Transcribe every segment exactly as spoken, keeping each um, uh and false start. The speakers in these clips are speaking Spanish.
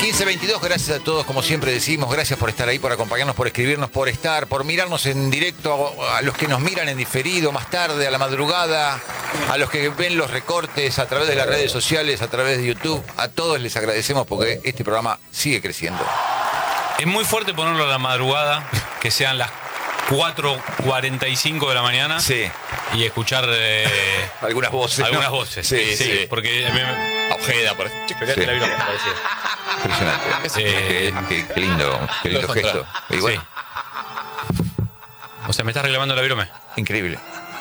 quince veintidós, gracias a todos, como siempre decimos, gracias por estar ahí, por acompañarnos, por escribirnos, por estar, por mirarnos en directo, a los que nos miran en diferido más tarde, a la madrugada, a los que ven los recortes a través de las redes sociales, a través de YouTube, a todos les agradecemos porque este programa sigue creciendo. Es muy fuerte ponerlo a la madrugada, que sean las cuatro cuarenta y cinco de la mañana. Sí. Y escuchar eh, algunas voces. Algunas ¿no? voces. Sí, Sí, sí. sí. Porque a mí me... Ojeda, por ejemplo. Sí. La vi, me parecía. Impresionante. Eh, qué, qué, qué lindo, qué lindo gesto. Y bueno, Sí. O sea, me estás reclamando la virome. increíble.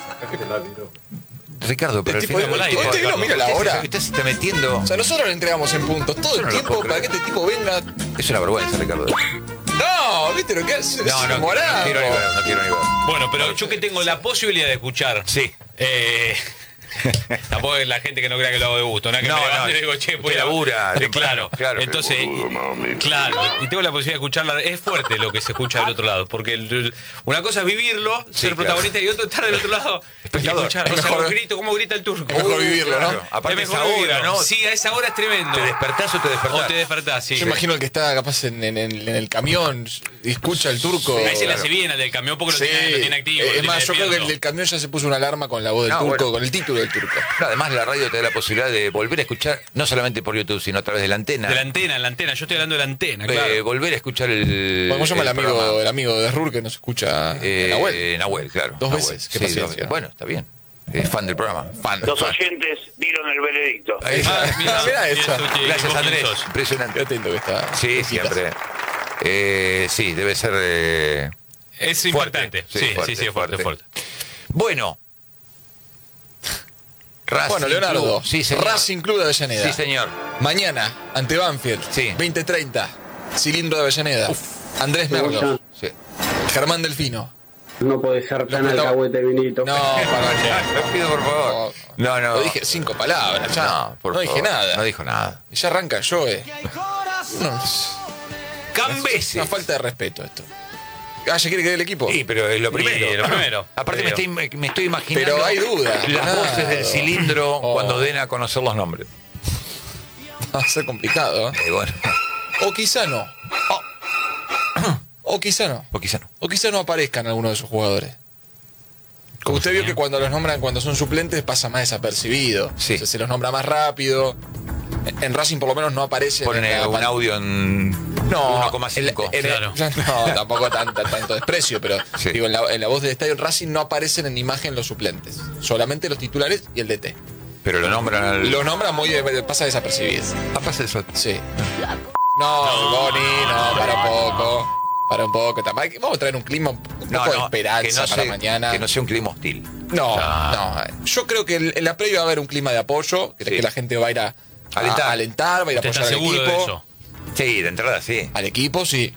Ricardo, pero Este al tipo, final... este, este no mira la hora. Usted se está metiendo... O sea, nosotros le entregamos en puntos todo Yo el no lo tiempo puedo para que creer. este tipo venga. Es una vergüenza, Ricardo. No, ¿viste lo que hace? No, no, no, morado. no quiero ni ver, no quiero ni ver. Bueno, pero yo que tengo la posibilidad de escuchar. Sí. Eh, tampoco es la gente que no crea que lo hago de gusto, ¿no? Que No, me levanto no, y digo, che, voy usted a labura, Eh, temprano, claro, claro. Entonces, claro, y tengo la posibilidad de escucharla. Es fuerte lo que se escucha del otro lado, porque el- una cosa es vivirlo, Sí, ser claro. protagonista, y otro estar del otro lado y Espectador. escuchar. Es O sea, mejor- los gritos, cómo grita el turco. es mejor vivirlo, ¿no? Claro. Aparte Es esa mejor hora, vivirlo. ¿no? Sí, a esa hora es tremendo. ¿Te despertás o te despertás? O te despertás, sí. Yo imagino el que está capaz en, en- en el camión y escucha el turco. Ahí se le hace bien al del camión porque Sí. lo, tiene, lo tiene activo. Eh, lo es tiene más, yo creo que el despierto. del camión ya se puso una alarma con la voz del No, turco, bueno. con el título del turco. No, además la radio te da la posibilidad de volver a escuchar, no solamente por YouTube, sino a través de la antena. De la antena, la antena. Yo estoy hablando de la antena, Eh, claro. volver a escuchar el. ¿Cómo se llama el amigo, programa. el amigo de Rur que nos escucha? Eh, Nahuel. Nahuel, claro. Dos Nahuel. veces, qué Sí, paciencia, dos- ¿no? Bueno, está bien. Es fan del programa. Fan. Los fan. oyentes dieron el veredicto. Ahí está. Ah, mira, Mirá mira esa. tú, que- Gracias, vos quién Andrés. sos. Impresionante. Qué atento que está. Sí, Cositas. siempre. Eh, sí, debe ser. eh, Es fuerte. importante. Sí, sí, fuerte, sí, es fuerte, fuerte. Bueno. Racing Bueno, Leonardo, Club. Sí, señor. Racing Club de Avellaneda. Sí, señor. Mañana, ante Banfield. Sí. veinte treinta. Cilindro de Avellaneda. Andrés Merlo. Sí. Germán Delfino. No podés ser tan Lo- alcahuete, Vinito. No, para Lo pido, por favor. No, no. Lo dije cinco palabras ya. No, por no dije favor. nada. No dijo nada. Ya arranca yo, eh. No, Cambeses. una falta de respeto esto. Ah, ¿ya quiere que dé el equipo? Sí, pero es lo primero. Sí, lo primero. Aparte me Pero- estoy, me estoy imaginando. Pero hay duda. Las Nada. voces del cilindro Oh. cuando den a conocer los nombres. Va a ser complicado, ¿eh? Eh, bueno. O quizá no. O quizá no. O quizá no. O quizá no aparezcan algunos de esos jugadores. Como usted vio que cuando los nombran, cuando son suplentes, pasa más desapercibido. Sí. O sea, se los nombra más rápido. En en Racing por lo menos no aparece. Ponen en la un pan- audio en No, uno coma cinco. en- en- Claro. No, tampoco tanta, tanto desprecio, pero Sí. digo, en la, en la voz del estadio en Racing no aparecen en imagen los suplentes. Solamente los titulares y el D T. Pero lo nombran al. Lo nombran muy, de- pasa desapercibido. Ah, pasa eso. Sí. No, Boni, no, para un poco. Para un poco. tampoco. Vamos a traer un clima, un poco No, de no, esperanza que no para sea- mañana. Que no sea un clima hostil. No, Ah. no. Yo creo que en en la previa va a haber un clima de apoyo, que, Sí. que la gente va a ir a, a Alentar. alentar, va a ir a ¿Usted apoyar está al seguro equipo. de eso? Sí, de entrada sí. Al equipo sí.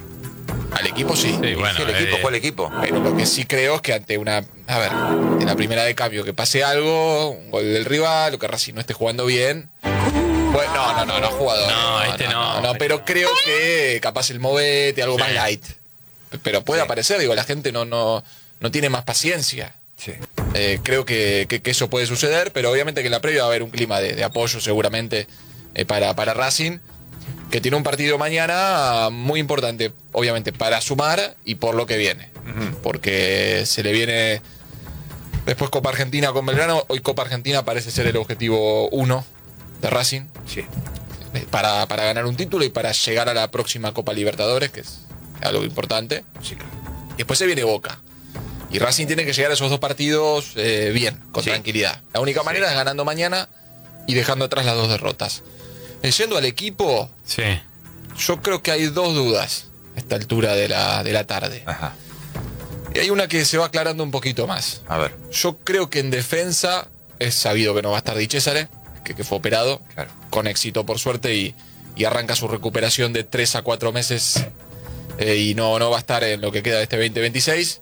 Al equipo sí. Sí, bueno. Sí, el equipo, eh, ¿cuál equipo? Pero lo que sí creo es que ante una. A ver, en la primera de cambio que pase algo, un gol del rival, o que Racing no esté jugando bien. Bueno, no, no, no, no ha jugado. No, este no. no, pero creo que capaz el movete, algo Sí. más light. Pero puede Sí. aparecer, digo, la gente no, no, no tiene más paciencia. Sí. Eh, creo que, que- que eso puede suceder, pero obviamente que en la previa va a haber un clima de, de apoyo seguramente eh, para, para Racing, que tiene un partido mañana muy importante, obviamente, para sumar y por lo que viene. Porque se le viene después Copa Argentina con Belgrano, hoy Copa Argentina parece ser el objetivo uno de Racing, Sí. eh, para, para ganar un título y para llegar a la próxima Copa Libertadores, que es algo importante. Sí. Y después se viene Boca. Y Racing tiene que llegar a esos dos partidos eh, bien, con Sí. tranquilidad. La única manera es ganando mañana y dejando atrás las dos derrotas. Eh, Yendo al equipo, Sí. yo creo que hay dos dudas a esta altura de la, de la tarde. Ajá. Y hay una que se va aclarando un poquito más. A ver. Yo creo que en defensa es sabido que no va a estar Di Cesare, que, que fue operado, Claro. con éxito por suerte, y, y arranca su recuperación de tres a cuatro meses eh, y no, no va a estar en lo que queda de este veinte veintiséis.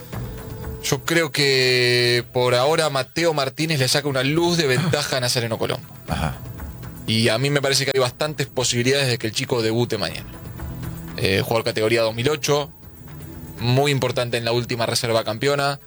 Yo creo que por ahora Mateo Martínez le saca una luz de ventaja a Nazareno Colombo. Ajá. Y a mí me parece que hay bastantes posibilidades de que el chico debute mañana. Eh, jugador categoría dos mil ocho, muy importante en la última reserva campeona.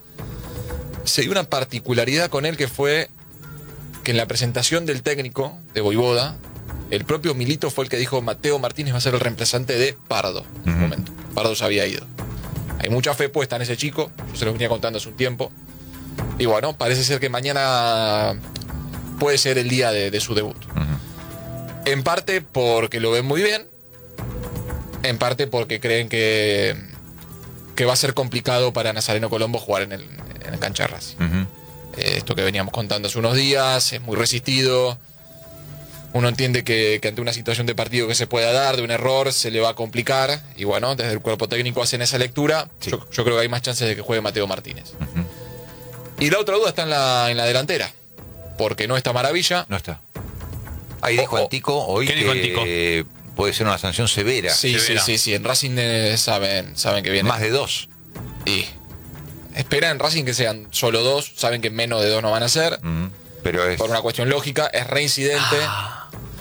Se dio una particularidad con él que fue que en la presentación del técnico de Voivoda el propio Milito fue el que dijo Mateo Martínez va a ser el reemplazante de Pardo en un momento. Pardo se había ido. Hay mucha fe puesta en ese chico, yo se lo venía contando hace un tiempo. Y bueno, parece ser que mañana puede ser el día de, de su debut. Uh-huh. En parte porque lo ven muy bien, en parte porque creen que, que va a ser complicado para Nazareno Colombo jugar en el, en el cancha de Racing. Uh-huh. eh, esto que veníamos contando hace unos días, es muy resistido. Uno entiende que, que ante una situación de partido que se pueda dar, de un error, se le va a complicar. Y bueno, desde el cuerpo técnico hacen esa lectura. Sí. Yo, yo creo que hay más chances de que juegue Mateo Martínez. Uh-huh. Y la otra duda está en la, en la delantera. Porque no está Maravilla. No está. Ahí dijo oh, Antico hoy ¿Qué que dijo Antico? Puede ser una sanción severa. Sí, severa. sí, sí, sí. En Racing eh, saben, saben que viene. Más de dos. Y esperan en Racing que sean solo dos. Saben que menos de dos no van a ser. Uh-huh. Pero es... Por una cuestión lógica, es reincidente. Ah.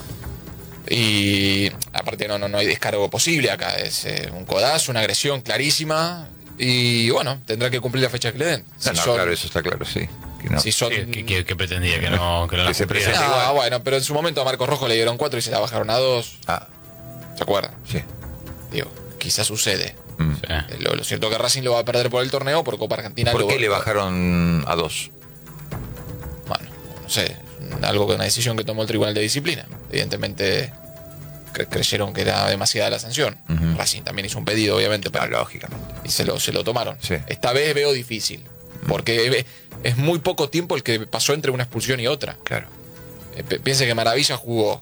Y aparte no, no, no hay descargo posible acá. Es eh, un codazo, una agresión clarísima. Y bueno, tendrá que cumplir la fecha que le den. Si no, no, son, claro, eso está claro, sí. Que no. Si son, sí, que, que, que pretendía que no, que no que la se presente ah, igual. Bueno, pero en su momento a Marcos Rojo le dieron cuatro y se la bajaron a dos. Ah. ¿Se acuerdan? Sí. Digo, quizás sucede. Mm. Sí. Lo, lo cierto es que Racing lo va a perder por el torneo, por Copa Argentina. ¿Por lo qué va, le bajaron a dos? Bueno, no sé. Algo que una decisión que tomó el Tribunal de Disciplina. Evidentemente cre creyeron que era demasiada la sanción. Uh-huh. Racing también hizo un pedido, obviamente. Para, no, lógicamente. Y se lo, se lo tomaron. Sí. Esta vez veo difícil. Porque es muy poco tiempo el que pasó entre una expulsión y otra. Claro. Eh, piense que Maravilla jugó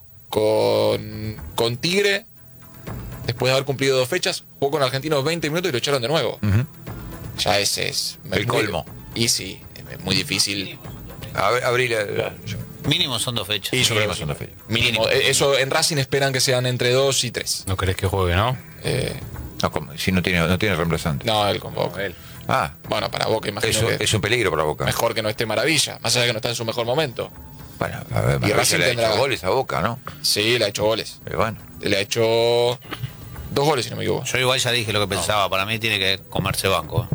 con, con Tigre, después de haber cumplido dos fechas, jugó con Argentinos veinte minutos y lo echaron de nuevo. Uh-huh. Ya ese es... El muy, colmo. Y sí, es muy difícil. A ver, abrir Mínimo son dos fechas. Y sobre mínimo son dos fechas. Mínimo. Mínimo. Eso en Racing esperan que sean entre dos y tres. ¿No querés que juegue, no? Eh, no, como, si no tiene, no tiene reemplazante. No, él convoca. Él. Ah. Bueno, para Boca imagino Eso, que es un peligro para Boca. Mejor que no esté Maravilla, más allá de que no está en su mejor momento. Bueno, a ver, y Racing le ha tendrá hecho goles a Boca, ¿no? Sí, le ha hecho goles. Pero bueno. Le ha hecho dos goles, si no me equivoco. Yo igual ya dije lo que pensaba. No. Para mí tiene que comerse banco.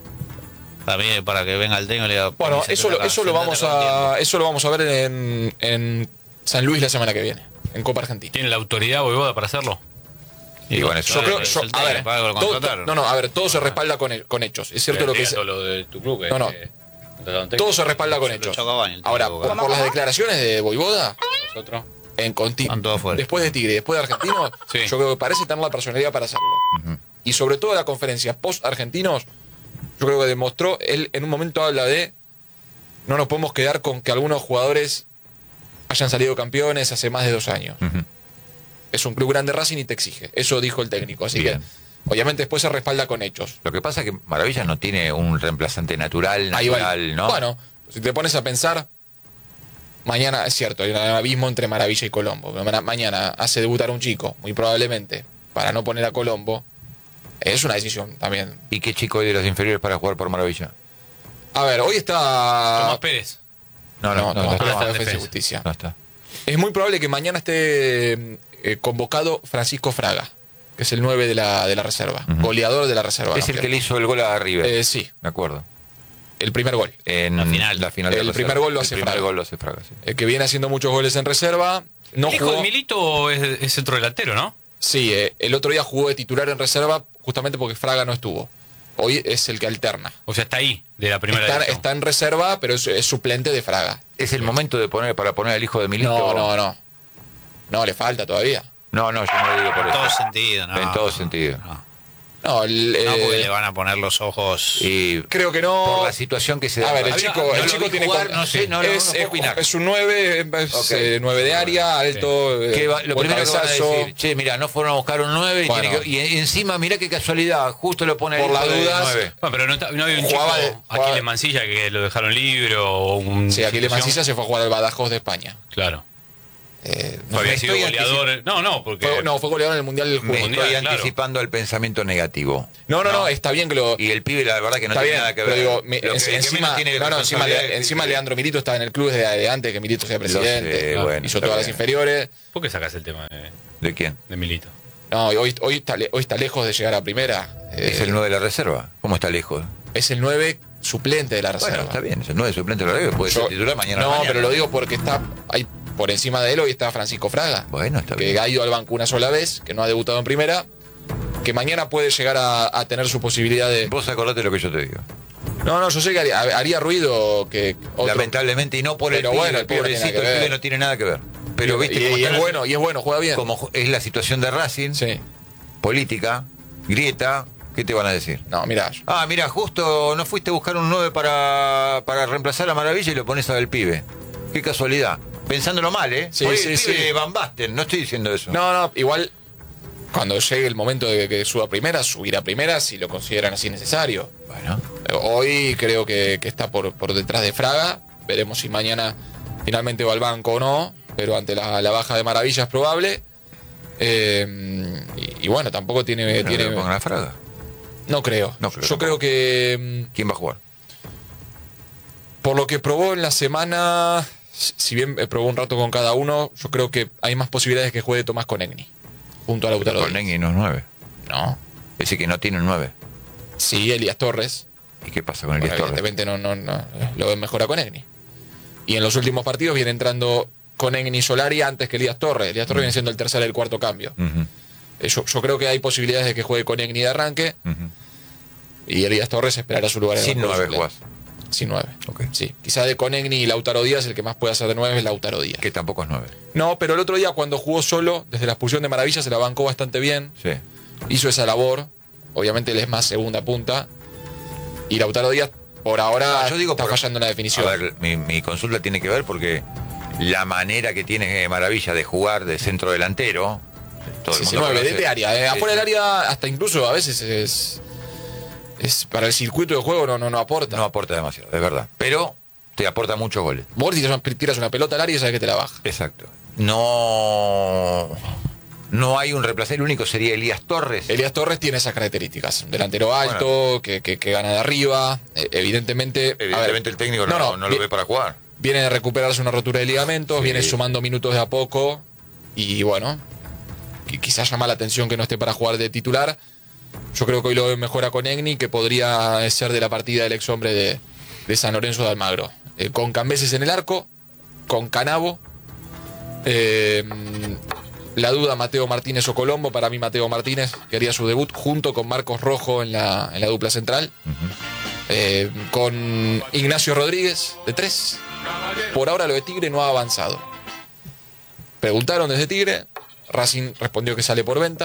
Para mí, para que venga el técnico y le diga... Bueno, eso, lo, eso, lo vamos a, eso lo vamos a ver en, en San Luis la semana que viene, en Copa Argentina. ¿Tiene la autoridad Voivoda para hacerlo? Y, y bueno, eso yo creo, yo, a ver, todo, no, no, a ver, todo se respalda con, el, con hechos. Es cierto lo que es. Lo de tu club, no, no. Que, todo se respalda con hechos. Ahora, por, por las declaraciones de Voivoda, nosotros en Conti, después de Tigre, después de Argentinos, sí. Yo creo que parece tener la personalidad para hacerlo. Uh-huh. Y sobre todo la conferencia post Argentinos, yo creo que demostró, él en un momento habla de no nos podemos quedar con que algunos jugadores hayan salido campeones hace más de dos años. Uh-huh. Es un club grande Racing y te exige. Eso dijo el técnico. Así Bien. que, obviamente, después se respalda con hechos. Lo que pasa es que Maravilla no tiene un reemplazante natural, natural, ¿no? Bueno, si te pones a pensar, mañana, es cierto, hay un abismo entre Maravilla y Colombo. Mañana hace debutar a un chico, muy probablemente, para no poner a Colombo. Es una decisión también. ¿Y qué chico hay de los inferiores para jugar por Maravilla? A ver, hoy está... Tomás Pérez. No, no, no, no, no, no está en Defensa y Justicia. No está. Es muy probable que mañana esté... Eh, convocado Francisco Fraga, que es el nueve de la, de la reserva, uh-huh. goleador de la reserva. Es ¿no? el que le hizo el gol a River. Eh, sí. Me acuerdo. El primer gol. En la final. La final el primer gol lo hace el Fraga. Gol lo hace Fraga sí. El que viene haciendo muchos goles en reserva. No el hijo jugó... de Milito es, es centro delantero, ¿no? Sí, eh, el otro día jugó de titular en reserva justamente porque Fraga no estuvo. Hoy es el que alterna. O sea, está ahí, de la primera Está, división. está en reserva, pero es, es suplente de Fraga. ¿Es el momento de poner para poner al hijo de Milito? No, no, no. No, le falta todavía. No, no, yo no lo digo por en eso. En todo sentido, ¿no? En todo sentido. No, no, el, no porque eh, le van a poner los ojos... Y creo que no... Por la situación que se da. A ver, el Había, chico, no el chico tiene... jugar, no sé, no, es, no, no puedo opinar. Es un nueve, es okay. nueve de área, alto... Sí. Va, lo primero que van a decir, che, mira, no fueron a buscar un nueve bueno. y, tiene que, y encima, mirá qué casualidad, justo lo pone por las dudas. Bueno, pero no, no había un jugaba chico, de, jugaba... Aquiles Mancilla, que lo dejaron libre o un... Sí, Aquiles Mancilla se fue a jugar al Badajoz de España. Claro. Eh, no había sido goleador. No, no, porque. Fue, no, fue goleador en el Mundial del Juego. Me estoy claro. anticipando el pensamiento negativo. No, no, no, no, está bien que lo. Y el pibe, la verdad, que no está tiene bien, nada que pero ver. Digo, me, lo en, que, encima, que no, no, encima, le, encima Leandro Milito estaba en el club desde de antes que Milito sea presidente. Sé, ¿no? Bueno, hizo todas bien. Las inferiores. ¿Por qué sacas el tema de. ¿De quién? De Milito. No, hoy, hoy, está, hoy está lejos de llegar a primera. Es eh, el nueve de la reserva. ¿Cómo está lejos? Es el nueve suplente de la reserva. Bueno, está bien, es el nueve suplente de la reserva. Puede Yo, ser titular mañana. No, mañana. pero lo digo porque está. Hay por encima de él hoy está Francisco Fraga. Bueno, está que bien. ha ido al banco una sola vez, que no ha debutado en primera, que mañana puede llegar a, a tener su posibilidad de... Vos acordate de lo que yo te digo. No, no, yo sé que haría, haría ruido que otro... Lamentablemente, y no por Pero el pibe, bueno, el el pibe no tiene pobrecito, nada que el pibe ver. no tiene nada que ver. Pero viste, y, como y está es la- bueno, y es bueno, juega bien. como es la situación de Racing, Sí. política, grieta, ¿qué te van a decir? No, mirá. Ah, mira, justo no fuiste a buscar un nueve para, para reemplazar a Maravilla y lo pones al pibe. Qué casualidad. Pensándolo mal, ¿eh? Sí, Por ahí sí, el pibe sí. Van Basten, no estoy diciendo eso. No, no, igual cuando llegue el momento de que suba a primera, subirá a primera si lo consideran así necesario. Bueno, Hoy creo que, que está por, por detrás de Fraga. Veremos si mañana finalmente va al banco o no. Pero ante la, la baja de Maravilla es probable. Eh, y, y bueno, tampoco tiene. bueno, tiene que lo pongan a Fraga. no creo. No creo Yo tampoco. creo que. ¿Quién va a jugar? mm, Por lo que probó en la semana. Si bien eh, probó un rato con cada uno, yo creo que hay más posibilidades que juegue Tomás Conegni. Junto a Lautaro Con Díaz. Negui no es nueve. No. Ese que no tiene un nueve. Sí, Elías Torres. ¿Y qué pasa con el Bueno, Torres? evidentemente no, no, no, lo ven mejor a Conegni. Y en los últimos partidos viene entrando Conegni y Solari antes que Elías Torres. Elías Torres viene siendo el tercer y el cuarto cambio. Ujú, Eh, Yo, yo creo que hay posibilidades de que juegue Conegni de arranque ujú. y Elías Torres esperará su lugar en Sin el banco de nueve jugás. suplentes. Sin nueve. Ok. Sí. Quizá de Conegni y Lautaro Díaz el que más puede hacer de nueve es Lautaro Díaz. Que tampoco es nueve. No, pero el otro día cuando jugó solo, desde la expulsión de Maravilla se la bancó bastante bien. Sí. Hizo esa labor. Obviamente él es más segunda punta. Y Lautaro Díaz por ahora No, yo digo está por- fallando en la definición. A ver, mi, mi consulta tiene que ver porque la manera que tiene Maravilla de jugar de centro delantero. Todo el Sí, sí, mundo nueve, conoce. desde área. eh. Sí, Afuera sí. del área, hasta incluso a veces es. es para el circuito de juego no, no, no aporta. No aporta demasiado, es verdad. Pero te aporta muchos goles. Vos tiras una, tiras una pelota al área y sabes que te la baja. Exacto. No. No hay un reemplazante, el único sería Elías Torres. Elías Torres tiene esas características. Un delantero alto, que, que, que gana de arriba. Eh, evidentemente. a ver, Evidentemente el técnico no, no, no lo vi- ve para jugar. Viene de recuperarse una rotura de ligamentos, Sí. viene sumando minutos de a poco. Y bueno, qui- quizás llama la atención que no esté para jugar de titular. Yo creo que hoy lo ve mejor a Conegni, que podría ser de la partida del ex hombre de, de San Lorenzo de Almagro. Eh, con Cambeses en el arco, con Canavo. Eh, la duda Mateo Martínez o Colombo. Para mí Mateo Martínez, que haría su debut junto con Marcos Rojo en la, en la dupla central. Eh, con Ignacio Rodríguez de tres. Por ahora lo de Tigre no ha avanzado. Preguntaron desde Tigre, Racing respondió que sale por venta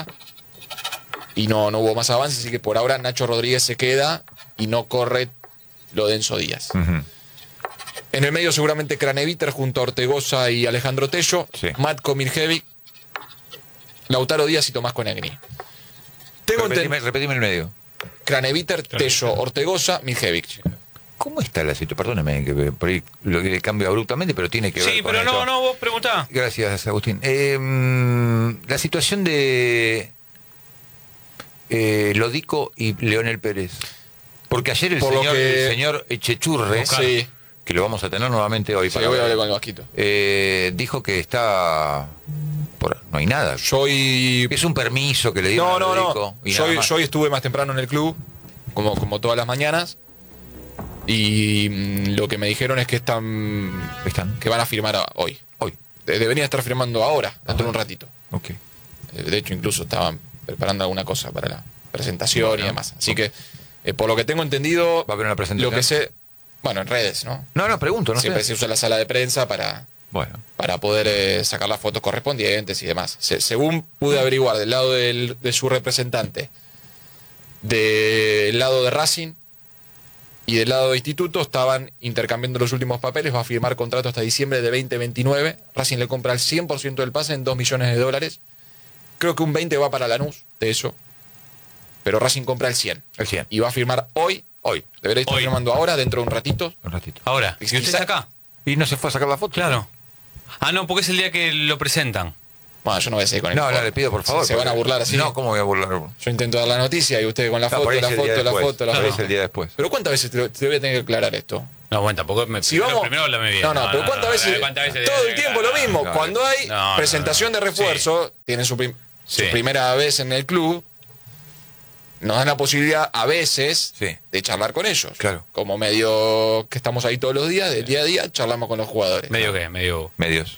y no, no hubo más avance, así que por ahora Nacho Rodríguez se queda y no corre lo de Enzo Díaz. Ujú. En el medio seguramente Craneviter junto a Ortegoza y Alejandro Tello, Sí. Matko Mirjevic, Lautaro Díaz y Tomás Conegni. Tengo Repetime, entendido. repetime el medio. Craneviter, Tello, Ortegoza, Mirjevic. ¿Cómo está la situación? Perdóneme que por ahí lo que cambio abruptamente, pero tiene que ver Sí, con pero esto. no, no, vos preguntá. Gracias, Agustín. Eh, mm, la situación de eh, Lodico y Leonel Pérez. Porque ayer el Por lo señor, que- el señor Echechurre, Sí. que lo vamos a tener nuevamente hoy Sí, para voy a hablar, hablar con el Vasquito. eh, dijo que está... por- no hay nada. Yo hoy Que es un permiso que le dieron No, a no, Lodico. no. y Yo, nada hoy- más. yo hoy estuve más temprano en el club, como, como todas las mañanas. Y mm, lo que me dijeron es que están. ¿Están? que van a firmar a- hoy. Hoy. De- Deberían estar firmando ahora, dentro de un ratito. Ok. Eh, De hecho, incluso estaban preparando alguna cosa para la presentación Bueno, y demás. Así ok. que, eh, por lo que tengo entendido, ¿Va a haber una presentación? lo que sé. Bueno, en redes, ¿no? No, no, pregunto, no Siempre sé. se usa la sala de prensa para. Bueno. para poder eh, sacar las fotos correspondientes y demás. Se- según pude averiguar del lado del- de su representante, del lado de Racing y del lado de Instituto, estaban intercambiando los últimos papeles. Va a firmar contrato hasta diciembre de veinte veintinueve. Racing le compra el cien por ciento del pase en dos millones de dólares. Creo que un veinte va para Lanús de eso. Pero Racing compra el cien. El cien. Y va a firmar hoy. Hoy. Debería estar Hoy. firmando ahora, dentro de un ratito. Un ratito. Ahora, ¿y usted Quizá- está acá? ¿Y no se fue a sacar la foto? Claro. Ah, no, porque es el día que lo presentan. Bueno, yo no voy a seguir con el No, no, informe. le pido por favor. Se, se van a porque- burlar así. No, ¿cómo voy a burlar? Yo intento dar la noticia y usted con la No, foto, por ahí la es el día foto, la después. foto, la Por ahí foto. es el día después. Pero ¿cuántas veces te, te voy a tener que aclarar esto? No, bueno, tampoco me. Si primero, vamos. primero háblame bien. No, no, pero ¿cuántas veces? ¿cuántas veces todo tiene el que tiempo lo aclarar? mismo. no, Cuando hay no, no, presentación no. de refuerzo, tiene su, prim- su Sí. primera vez en el club, nos dan la posibilidad a veces Sí. de charlar con ellos. Claro. Como medio que estamos ahí todos los días, del día a día, charlamos con los jugadores. ¿Medio qué? Medio. Medios.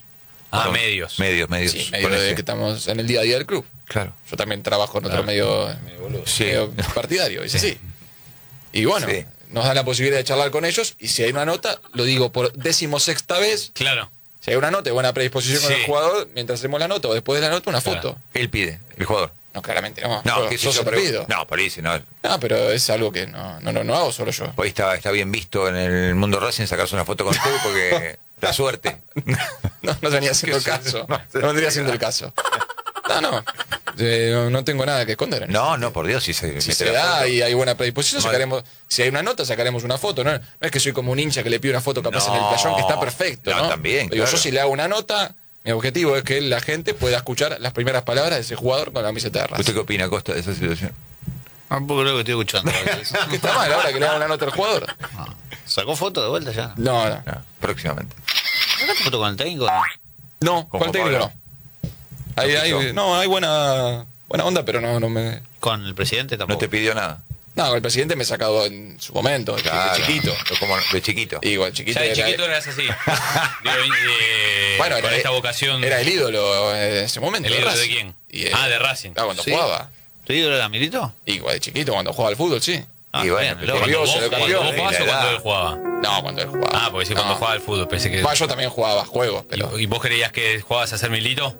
Ah, Con- medios. Medios, medios. Sí, medio con de ese. que estamos en el día a día del club. Claro. Yo también trabajo en otro medio, Sí. medio partidario, es así. Y bueno, Sí. nos dan la posibilidad de charlar con ellos y si hay una nota, lo digo por decimosexta vez, Claro. si hay una nota y buena predisposición con Sí. el jugador, mientras hacemos la nota o después de la nota, una Claro. foto. Él pide, el jugador. No, claramente no. No, yo, qué sé yo yo, se lo pero- pido. No, por ahí, si no. No, pero es algo que no, no, no, no hago solo yo. Hoy está, está bien visto en el mundo Racing sacarse una foto con usted porque la suerte. No, no venía haciendo el Que sí. caso. No, No vendría haciendo el caso. No, no. Eh, no, no tengo nada que esconder. No, no, por Dios, si se, Si mete se la da foto. y hay buena predisposición, No, sacaremos. Si hay una nota, sacaremos una foto. No, no es que soy como un hincha que le pide una foto capaz No, en el playón, que está perfecto. no, No, también, Digo, claro. yo si le hago una nota, mi objetivo es que la gente pueda escuchar las primeras palabras de ese jugador con la camiseta de ¿Usted Racing. qué opina, Costa, de esa situación? Tampoco creo que estoy escuchando. ¿Qué está mal ahora que le haga una nota al jugador? ¿Sacó foto de vuelta ya? No, no. No, próximamente. ¿Sacaste foto con el técnico? No, Con con el Juan técnico Pablo. no. Hay, No hay- quiso. no, hay buena, buena onda, pero no, no me. ¿Con el presidente No tampoco? te pidió nada. No, el presidente me ha sacado en su momento, de Claro. chiquito. Como de chiquito. Y igual, chiquito. Ya de era- chiquito eras así. Digo, eh, Bueno, con era- esta vocación. Era el ídolo en ese momento. ¿El ídolo de Racing. quién? Y, eh, Ah, de Racing. Claro, cuando Sí. jugaba. ¿Tu ídolo era Milito? Igual de chiquito, cuando jugaba al fútbol, sí. Ah, Y bueno, bien, pero loco. ¿Cuando Nervioso, vos, lo cuando cambió. vos jugabas Sí, o la cuando edad. él jugaba? No, cuando él jugaba. Ah, porque sí, cuando No. jugaba al fútbol. Pensé que. Va, yo también jugaba juegos, pero. ¿Y, y vos creías que jugabas a ser Milito?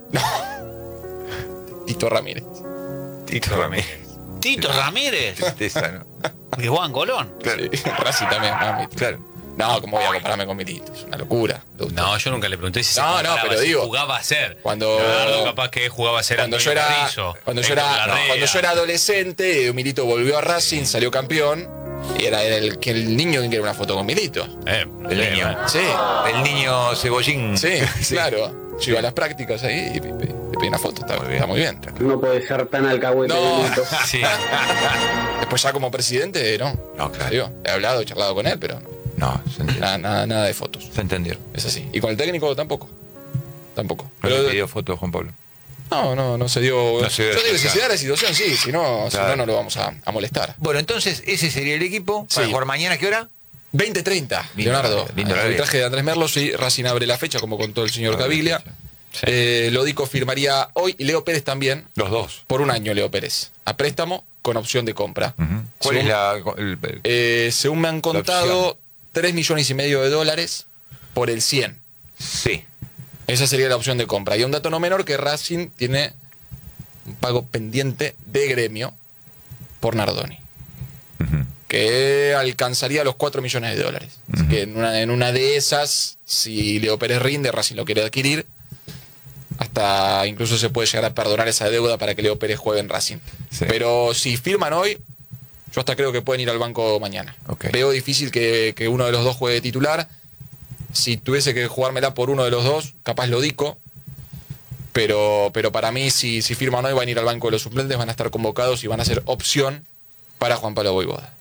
Tito Ramírez. Tito Ramírez. Tito Ramírez, Tristeza, ¿no? que juega en Colón. Claro. Sí, Racing también, mami. Claro. No, ¿cómo voy a compararme con Milito? Es una locura. No, yo nunca le pregunté si se No, no, comparaba, pero si digo, jugaba a ser. cuando- Leonardo capaz que jugaba a ser Cuando yo Antonio era, Carrizo, cuando yo Héctor era, Larrea. cuando yo era adolescente, Milito volvió a Racing, salió campeón. Y era el, que el niño que quería una foto con Milito. Eh, El eh, niño. bueno. Sí, El niño cebollín. sí, claro. Yo iba a las prácticas ahí y le pedí una foto. Está Muy muy bien. bien. Está muy bien. No puede ser tan alcahuete. No. Benito. Sí. Después ya como presidente, no. No, claro. Digo, he hablado, he charlado con él, pero no. No, se entendió. Nada, nada, nada de fotos. Se entendió. Es así. Y con el técnico tampoco. Tampoco. No Pero, le pidió foto Juan Pablo. no, no, no se dio. No se dio yo digo, si esa- se da la situación, sí. Si no, si Claro. no, no lo vamos a, a molestar. Bueno, entonces ese sería el equipo. Para Sí. jugar mañana, ¿qué hora? veinte treinta, Lindo Leonardo. horario, lindo El horario. arbitraje de Andrés Merlos y Racing abre la fecha, como contó el señor Abre la Caviglia. fecha. Eh, Lodico firmaría hoy y Leo Pérez también. Los dos. Por un año, Leo Pérez. A préstamo con opción de compra. Ujú. ¿Cuál Según- es la, el- el- Eh, según me han opción. contado, tres millones y medio de dólares por el cien. Sí. Esa sería la opción de compra. Y un dato no menor que Racing tiene un pago pendiente de gremio por Nardoni, Ujú. que alcanzaría los cuatro millones de dólares. Así que en una, en una de esas, si Leo Pérez rinde, Racing lo quiere adquirir, hasta incluso se puede llegar a perdonar esa deuda para que Leo Pérez juegue en Racing. Sí. Pero si firman hoy, yo hasta creo que pueden ir al banco mañana. Ok. Veo difícil que, que uno de los dos juegue titular. Si tuviese que jugármela por uno de los dos, capaz lo dico. Pero, pero para mí, si, si firman hoy, van a ir al banco de los suplentes, van a estar convocados y van a ser opción para Juan Pablo Voivoda.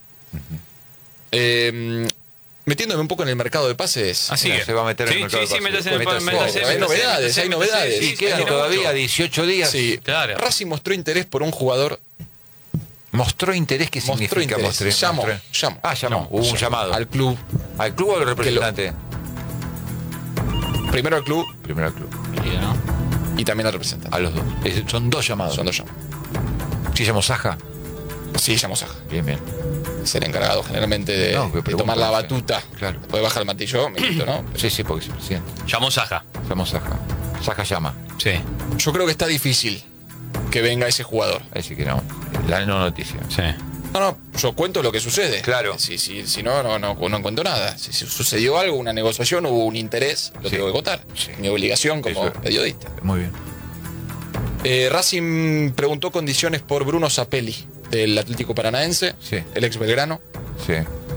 Eh, metiéndome un poco en el mercado de pases. Así Mira, que se va a meter en sí, el mercado sí, de sí, pases. métase en el Métase. métase, Hay métase, novedades, métase, hay métase, novedades. sí, Y sí, quedan tiene todavía mucho. dieciocho días. Sí, Claro. Racing mostró interés por un jugador ¿Mostró interés? ¿Qué Mostró significa interés. mostré? Llamó, Mostré. llamó. Ah, llamó. No, Hubo un llamó. llamado. al club. ¿Al club o al representante? Primero al club Primero al club. Querido, ¿no? y también al representante. A los dos. Es- son dos llamados. Son dos llamados. ¿Sí llamó Saja? Sí, llamó Saja. Bien, bien. Es el encargado generalmente de, No, que de pregunto, tomar la sí. batuta. Claro. Después baja el martillo, Milito, ¿no? Sí, sí, porque es el presidente. Llamó Saja. Llamó Saja. Saja llama. Sí. Yo creo que está difícil que venga ese jugador. Ahí sí que no. La no noticia. Sí. No, no, yo cuento lo que sucede. Claro. Si, si, si no, no, no, no cuento nada. Si, si sucedió algo, una negociación, hubo un interés, lo Sí. tengo que contar. Sí. Mi obligación como Eso. periodista. Muy bien. Eh, Racing preguntó condiciones por Bruno Zapelli, del Atlético Paranaense, Sí. el ex Belgrano. Sí.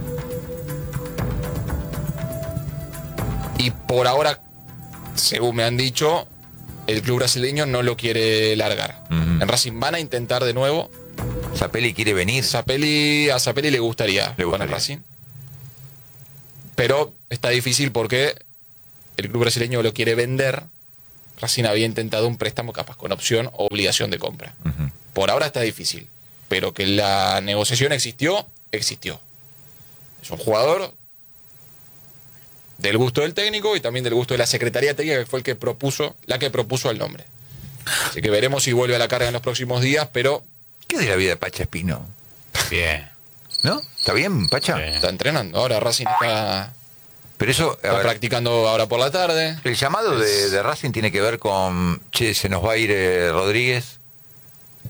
Y por ahora, según me han dicho, el club brasileño no lo quiere largar. Ujú. En Racing van a intentar de nuevo. Zapelli quiere venir. Zapelli, a Zapelli le gustaría, Le con el gustaría. Racing. Pero está difícil porque el club brasileño lo quiere vender. Racing había intentado un préstamo capaz con opción o obligación de compra. Ujú. Por ahora está difícil. Pero que la negociación existió, existió. Es un jugador del gusto del técnico y también del gusto de la Secretaría Técnica, que fue el que propuso, la que propuso el nombre. Así que veremos si vuelve a la carga en los próximos días, pero ¿Qué es de la vida de Pacha Espino? Bien. ¿No? ¿Está bien, Pacha? Bien. está entrenando. Ahora Racing está, Pero eso, a está ver, practicando ahora por la tarde. el llamado de, de Racing tiene que ver con, che, se nos va a ir eh, Rodríguez.